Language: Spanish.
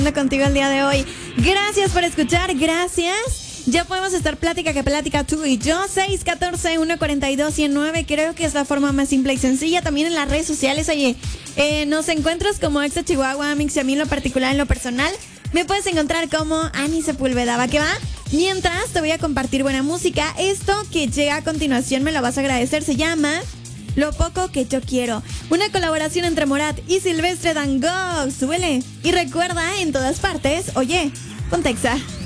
contigo el día de hoy. Gracias por escuchar, gracias. Ya podemos estar plática que plática tú y yo. 614-142-109. Creo que es la forma más simple y sencilla. También en las redes sociales. Oye, nos encuentras como Exa Chihuahua Mix, y a mí en lo particular, en lo personal, me puedes encontrar como Ani Sepúlveda. ¿Va que va? Mientras te voy a compartir buena música. Esto que llega a continuación me lo vas a agradecer. Se llama Lo Poco Que Yo Quiero. Una colaboración entre Morat y Silvestre Dangond. Súbele. Y recuerda, en todas partes, oye, ponte Exa.